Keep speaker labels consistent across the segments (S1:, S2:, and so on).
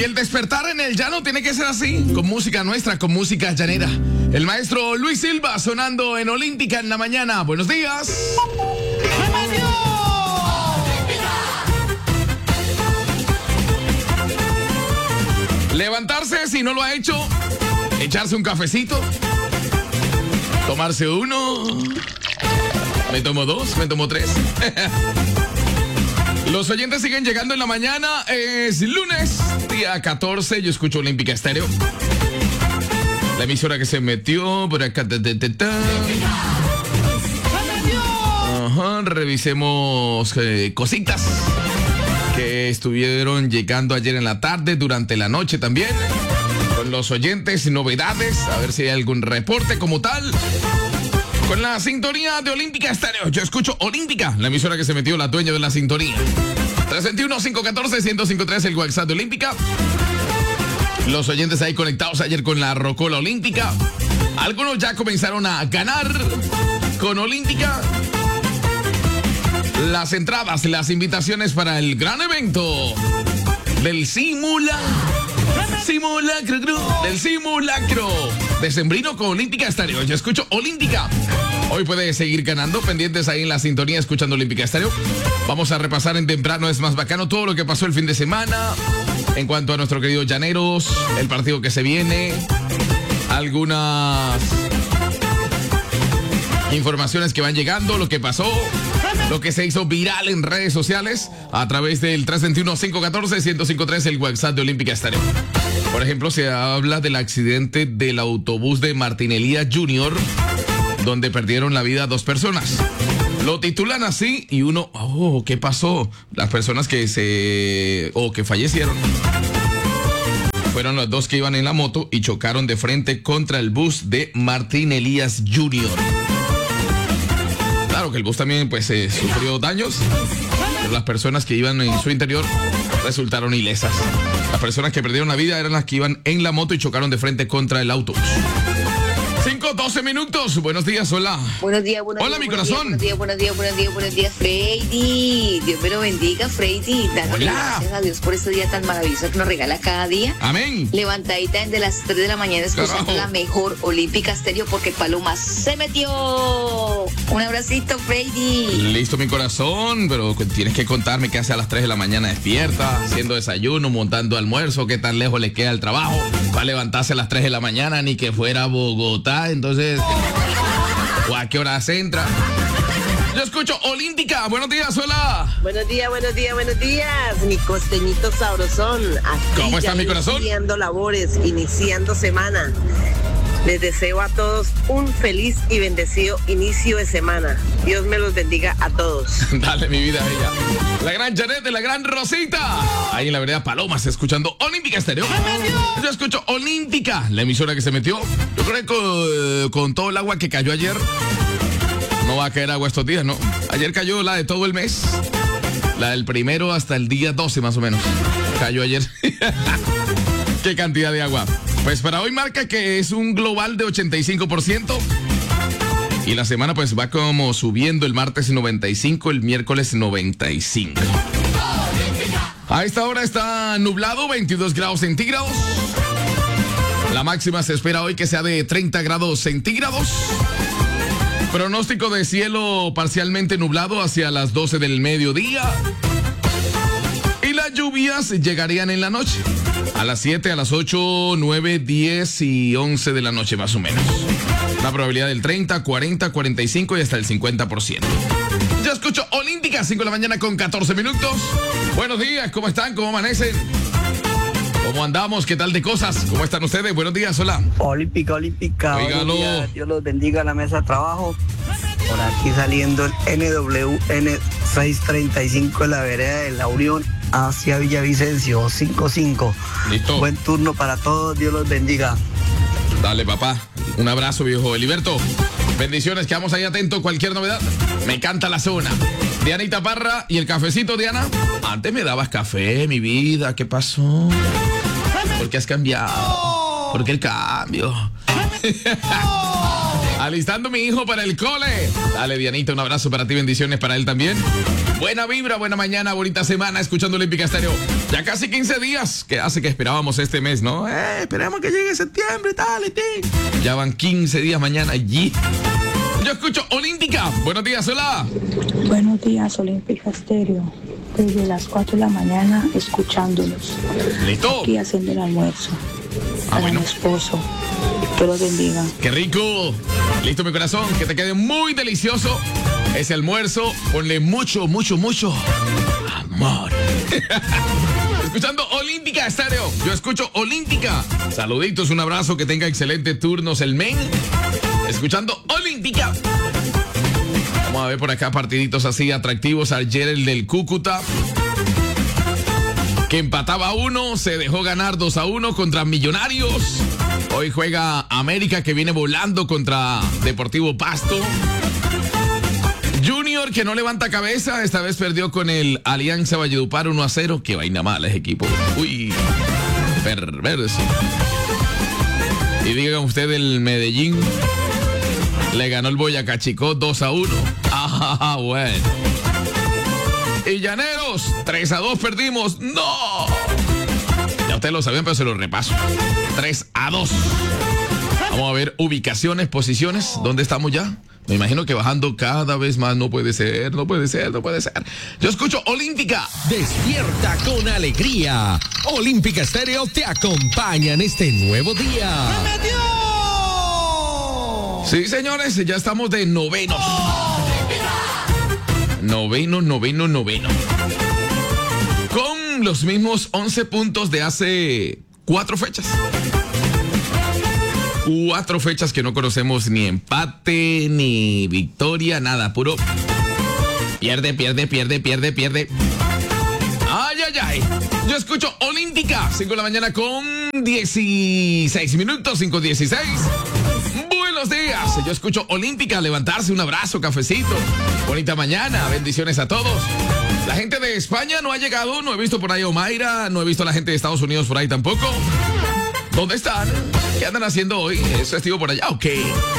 S1: el despertar en el llano tiene que ser así, con música nuestra, con música llanera. El maestro Luis Silva sonando en Olímpica en la mañana. Buenos días. Levantarse si no lo ha hecho, echarse un cafecito, tomarse uno, me tomo dos, me tomo tres. Los oyentes siguen llegando en la mañana, es lunes, día 14, yo escucho Olímpica Estéreo. La emisora que se metió por acá. Ajá, revisemos cositas que estuvieron llegando ayer en la tarde, durante la noche también, con los oyentes, novedades, a ver si hay algún reporte como tal. Con la sintonía de Olímpica Estéreo, yo escucho Olímpica, la emisora que se metió, la dueña de la sintonía. 321-514-1053, el WhatsApp de Olímpica. Los oyentes ahí conectados ayer con la Rocola Olímpica. Algunos ya comenzaron a ganar con Olímpica las entradas, las invitaciones para el gran evento del simulacro decembrino con Olímpica Estéreo. Yo escucho Olímpica. Hoy puede seguir ganando, pendientes ahí en la sintonía escuchando Olímpica Estéreo. Vamos a repasar en temprano, es más bacano, todo lo que pasó el fin de semana en cuanto a nuestro querido Llaneros, el partido que se viene, algunas informaciones que van llegando, lo que pasó, lo que se hizo viral en redes sociales a través del 321-514-1053, el WhatsApp de Olímpica Estéreo. Por ejemplo, se habla del accidente del autobús de Martín Elías Jr., donde perdieron la vida 2 personas. Lo titulan así y uno, ¿qué pasó? Las personas que fallecieron fueron los 2 que iban en la moto y chocaron de frente contra el bus de Martín Elías Jr. Claro que el bus también sufrió daños, pero las personas que iban en su interior resultaron ilesas. Las personas que perdieron la vida eran las que iban en la moto y chocaron de frente contra el autobús. 5:12 minutos. Buenos días, hola.
S2: Buenos días,
S1: hola, mi corazón.
S2: Buenos días, Freddy. Dios me lo bendiga, Freddy. Dándole gracias a Dios por este día tan maravilloso que nos regala cada día.
S1: Amén.
S2: Levantadita desde las 3 de la mañana escuchando la mejor Olímpica Estéreo porque Paloma se metió. Un abracito, Freddy.
S1: Listo, mi corazón, pero tienes que contarme qué hace a las 3 de la mañana despierta, haciendo desayuno, montando almuerzo, qué tan lejos le queda el trabajo. Va a levantarse a las 3 de la mañana, ni que fuera a Bogotá. Entonces, ¿o a qué horas entra? Yo escucho Olímpica. Buenos días, hola.
S3: Buenos días. Mi costeñito sabrosón. Aquí
S1: ¿cómo está mi corazón?
S3: Iniciando labores, iniciando semana. Les deseo a todos un feliz y bendecido inicio de semana. Dios me los bendiga a todos.
S1: Dale, mi vida bella. La gran Janet, la gran Rosita. Ahí en la vereda Palomas, escuchando Olímpica Estéreo. Yo escucho Olímpica, la emisora que se metió. Yo creo que con todo el agua que cayó ayer, no va a caer agua estos días, ¿no? Ayer cayó la de todo el mes. La del 1 hasta el día 12, más o menos. Cayó ayer. Qué cantidad de agua. Pues para hoy marca que es un global de 85%. Y la semana va como subiendo, el martes 95, el miércoles 95. A esta hora está nublado, 22 grados centígrados. La máxima se espera hoy que sea de 30 grados centígrados. Pronóstico de cielo parcialmente nublado hacia las 12 del mediodía. Y las lluvias llegarían en la noche. A las 7, a las 8, 9, 10 y 11 de la noche más o menos. La probabilidad del 30, 40, 45 y hasta el 50%. Ya escucho Olímpica, 5 de la mañana con 14 minutos. Buenos días, ¿cómo están? ¿Cómo amanecen? ¿Cómo andamos? ¿Qué tal de cosas? ¿Cómo están ustedes? Buenos días, hola.
S4: Olímpica.
S1: Oígalo.
S4: Buenos días. Dios los bendiga en la mesa de trabajo. Por aquí saliendo el NWN 635 en la vereda de La Unión hacia Villavicencio, 55.
S1: Listo.
S4: Buen turno para todos, Dios los bendiga.
S1: Dale, papá. Un abrazo, viejo Eliberto. Bendiciones, quedamos ahí atentos. Cualquier novedad. Me encanta la zona. Dianita Parra y el cafecito, Diana. Antes me dabas café, mi vida. ¿Qué pasó? ¿Por qué has cambiado? ¿Por qué el cambio? Alistando a mi hijo para el cole. Dale, Dianita, un abrazo para ti, bendiciones para él también. Buena vibra, buena mañana, bonita semana, escuchando Olímpica Estéreo. Ya casi 15 días, que hace que esperábamos este mes, ¿no? Esperemos que llegue septiembre, tal. Ya van 15 días mañana allí. Yo escucho Olímpica. Buenos días, hola.
S5: Buenos días, Olímpica Estéreo. Desde las 4 de la mañana escuchándolos.
S1: ¿Listo?
S5: Aquí haciendo el almuerzo. Para
S1: bueno.
S5: mi esposo. Que lo bendiga.
S1: ¡Qué rico! Listo, mi corazón, que te quede muy delicioso ese almuerzo. Ponle mucho, mucho, mucho amor. Escuchando Olímpica Estéreo. Yo escucho Olímpica. Saluditos, un abrazo, que tenga excelente turnos el men. Escuchando Olímpica. Vamos a ver por acá partiditos así atractivos. Ayer el del Cúcuta, que empataba 1, se dejó ganar 2-1 contra Millonarios. Hoy juega América, que viene volando contra Deportivo Pasto. Junior, que no levanta cabeza, esta vez perdió con el Alianza Valledupar 1-0. Qué vaina mala ese equipo. Uy, perverso. Y digan usted, el Medellín le ganó el Boyacá Chicó 2-1. Ah, bueno. Y Llaneros, 3-2 perdimos. ¡No! Ya ustedes lo sabían, pero se lo repaso. 3-2. Vamos a ver ubicaciones, posiciones. ¿Dónde estamos ya? Me imagino que bajando cada vez más. No puede ser, no puede ser, no puede ser. Yo escucho Olímpica.
S6: Despierta con alegría. Olímpica Estéreo te acompaña en este nuevo día.
S1: Sí, señores, ya estamos de novenos. Noveno. Con los mismos 11 puntos de hace 4 fechas. 4 fechas que no conocemos ni empate, ni victoria, nada, puro pierde. Ay. Yo escucho Olímpica, 5 de la mañana con 16 minutos, 5:16. Buenos días, yo escucho Olímpica, levantarse, un abrazo, cafecito, bonita mañana, bendiciones a todos. La gente de España no ha llegado, no he visto por ahí a Omaira, no he visto a la gente de Estados Unidos por ahí tampoco. ¿Dónde están? ¿Qué andan haciendo hoy? ¿Es festivo por allá? Ok.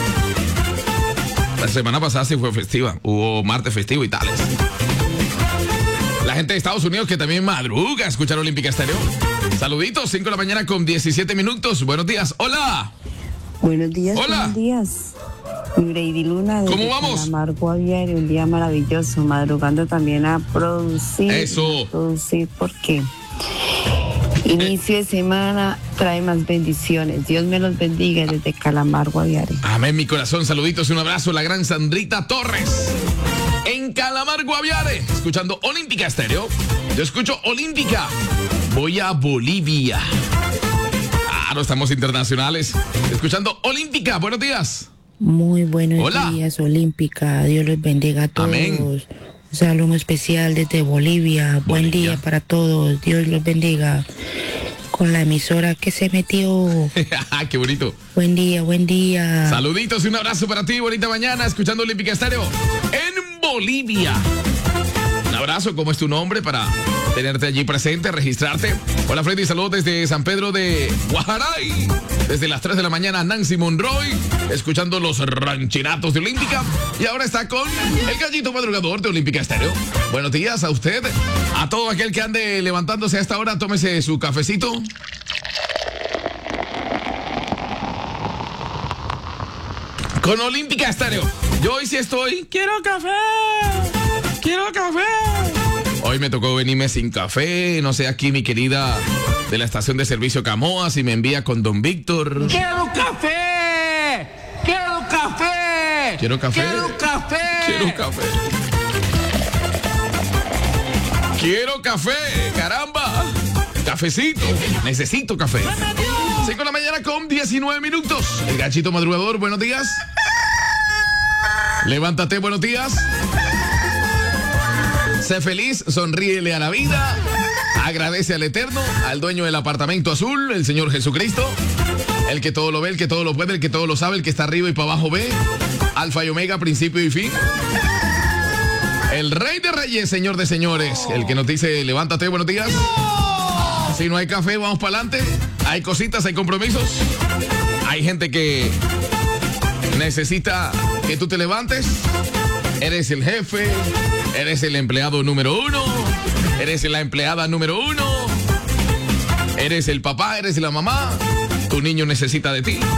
S1: La semana pasada sí fue festiva, hubo martes festivo y tales. La gente de Estados Unidos que también madruga a escuchar Olímpica Estéreo. Saluditos, 5 de la mañana con 17 minutos. Buenos días, hola.
S5: Buenos días.
S1: Hola.
S5: Buenos días. Brady Luna.
S1: ¿Cómo vamos?
S5: Calamar Guaviare, un día maravilloso, madrugando también a producir.
S1: Eso.
S5: A producir, ¿por qué? Inicio de semana trae más bendiciones. Dios me los bendiga desde Calamar Guaviare.
S1: Amén, mi corazón. Saluditos y un abrazo a la gran Sandrita Torres. En Calamar Guaviare, escuchando Olímpica Estéreo. Yo escucho Olímpica. Voy a Bolivia. No estamos internacionales. Escuchando Olímpica. Buenos días.
S5: Muy buenos
S1: Hola.
S5: días, Olímpica. Dios los bendiga a todos.
S1: Amén.
S5: Un saludo especial desde Bolivia. Buen día para todos. Dios los bendiga. Con la emisora que se metió.
S1: Qué bonito.
S5: Buen día.
S1: Saluditos y un abrazo para ti. Bonita mañana. Escuchando Olímpica Estéreo en Bolivia. Un abrazo. ¿Cómo es tu nombre? Para tenerte allí presente, registrarte. Hola, Freddy. Saludos desde San Pedro de Guajaray. Desde las 3 de la mañana, Nancy Monroy, escuchando los ranchinatos de Olímpica. Y ahora está con el gallito madrugador de Olímpica Estéreo. Buenos días a usted. A todo aquel que ande levantándose a esta hora, tómese su cafecito. Con Olímpica Estéreo. Yo hoy sí estoy. ¡Quiero café! Hoy me tocó venirme sin café. No sé, aquí mi querida de la estación de servicio Camoa, si me envía con Don Víctor.
S7: ¡Quiero café!
S1: ¿Quiero café? ¡Quiero café! ¡Caramba! Cafecito. Necesito café. 5 de la mañana con 19 minutos. El gachito madrugador, buenos días. Levántate, buenos días. Sé feliz, sonríele a la vida. Agradece al Eterno, al dueño del apartamento azul, el Señor Jesucristo. El que todo lo ve, el que todo lo puede, el que todo lo sabe, el que está arriba y para abajo ve. Alfa y Omega, principio y fin. El Rey de Reyes, Señor de Señores. El que nos dice, levántate, buenos días. Si no hay café, vamos para adelante. Hay cositas, hay compromisos. Hay gente que necesita que tú te levantes. Eres el jefe, eres el empleado número 1, eres la empleada número 1, eres el papá, eres la mamá. Tu niño necesita de ti.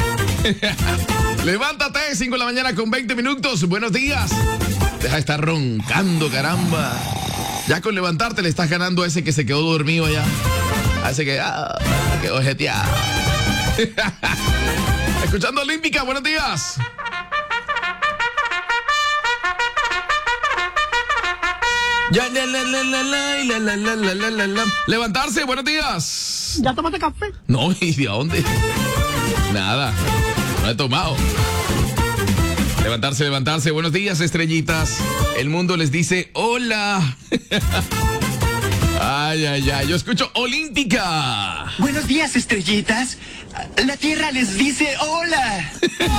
S1: Levántate, 5 de la mañana con 20 minutos. Buenos días. Deja de estar roncando, caramba. Ya con levantarte le estás ganando a ese que se quedó dormido allá. A ese que quedó jeteado. Escuchando Olímpica, buenos días. Levantarse, buenos días.
S7: ¿Ya tomaste café?
S1: No, ¿y de dónde? Nada, no he tomado. Levantarse, buenos días, estrellitas. El mundo les dice hola. Ay, yo escucho Olímpica.
S8: Buenos días, estrellitas. La tierra les dice hola.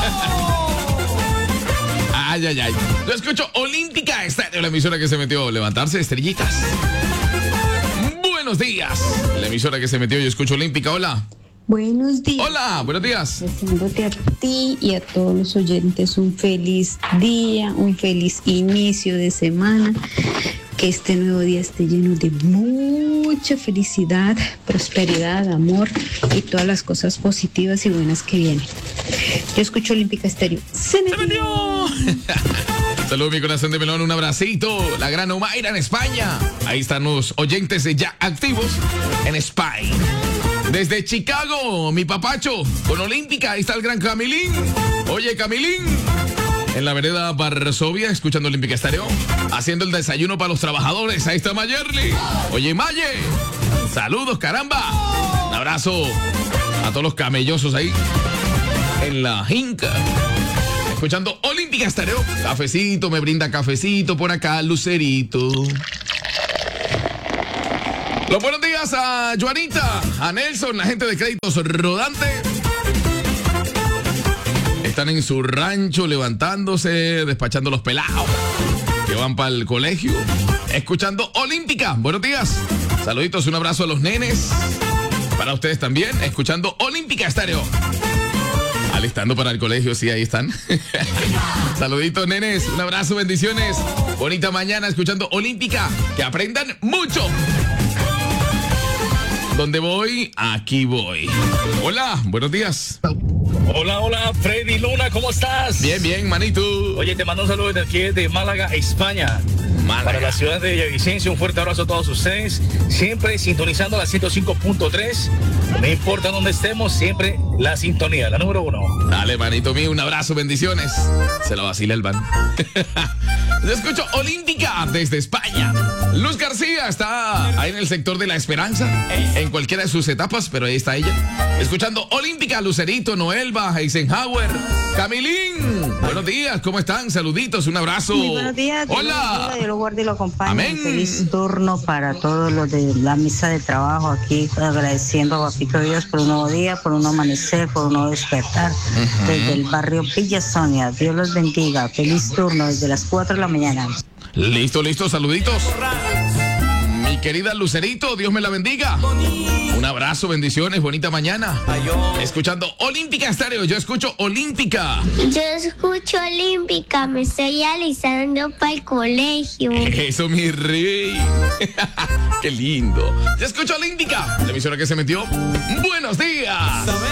S1: Ay. Yo escucho Olímpica Estéreo, la emisora que se metió. Levantarse, estrellitas. Buenos días. La emisora que se metió, yo escucho Olímpica. Hola.
S9: Buenos días.
S1: Hola, buenos días.
S9: Deseándote a ti y a todos los oyentes un feliz día, un feliz inicio de semana. Que este nuevo día esté lleno de mucha felicidad, prosperidad, amor y todas las cosas positivas y buenas que vienen. Yo escucho Olímpica Estéreo. ¡Se metió!
S1: Saludos, mi corazón de melón, un abracito. La gran Omaira en España. Ahí están los oyentes ya activos en España. Desde Chicago, mi papacho, con Olímpica, ahí está el gran Camilín. Oye, Camilín. En la vereda Varsovia, escuchando Olímpica Estéreo. Haciendo el desayuno para los trabajadores. Ahí está Mayerly. Oye, Maye. Saludos, caramba. Un abrazo a todos los camellosos ahí. En la Jinca. Escuchando Olímpica Estéreo. Cafecito, me brinda cafecito por acá, Lucerito. Los buenos días a Joanita, a Nelson, la gente de Créditos Rodante. Están en su rancho levantándose, despachando los pelados que van para el colegio. Escuchando Olímpica. Buenos días. Saluditos, un abrazo a los nenes. Para ustedes también. Escuchando Olímpica Estéreo. Alistando para el colegio, sí, ahí están. Saluditos, nenes. Un abrazo, bendiciones. Bonita mañana escuchando Olímpica. Que aprendan mucho. ¿Dónde voy? Aquí voy. Hola, buenos días.
S10: Hola, Freddy Luna, ¿cómo estás?
S1: Bien, manito.
S10: Oye, te mando un saludo desde aquí, de Málaga, España. Para la ciudad de Villavicencio, un fuerte abrazo a todos ustedes. Siempre sintonizando la 105.3. No importa dónde estemos, siempre la sintonía, la número 1.
S1: Dale, manito mío, un abrazo, bendiciones. Se lo vacila el van. Yo escucho Olímpica desde España. Luz García está ahí en el sector de La Esperanza, en cualquiera de sus etapas, pero ahí está ella. Escuchando Olímpica, Lucerito, Noelba, Eisenhower, Camilín. Buenos días, ¿cómo están? Saluditos, un abrazo.
S9: Muy buenos días.
S1: Hola.
S9: Dios lo guarde y lo acompañe.
S1: Amén.
S9: Feliz turno para todos los de la misa de trabajo aquí, agradeciendo a Papito Dios por un nuevo día, por un nuevo amanecer, por un nuevo despertar. Desde el barrio Villa Sonia, Dios los bendiga. Feliz turno desde las 4 de la mañana.
S1: Listo, saluditos. Mi querida Lucerito, Dios me la bendiga. Un abrazo, bendiciones, bonita mañana. Escuchando Olímpica Estéreo, yo escucho Olímpica.
S11: Yo escucho Olímpica, me estoy alisando para el colegio.
S1: Eso, mi rey. Qué lindo. Yo escucho Olímpica, la emisora que se metió. Buenos días.